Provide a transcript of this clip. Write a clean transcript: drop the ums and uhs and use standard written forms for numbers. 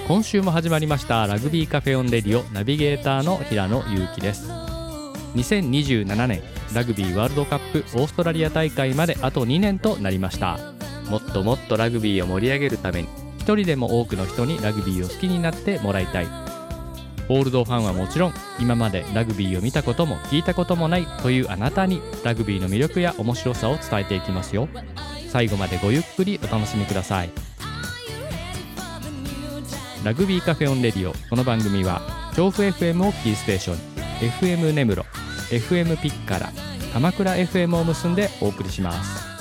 今週も始まりましたラグビーカフェオンレディオ、ナビゲーターの平野裕樹です。2027年ラグビーワールドカップオーストラリア大会まであと2年となりました。もっともっとラグビーを盛り上げるために、一人でも多くの人にラグビーを好きになってもらいたい。オールドファンはもちろん、今までラグビーを見たことも聞いたこともないというあなたに、ラグビーの魅力や面白さを伝えていきますよ。最後までごゆっくりお楽しみください。ラグビーカフェオンレディオ。この番組は調布 FM をキーステーションに FM 根室、FM ピッカラ、鎌倉 FM を結んでお送りします。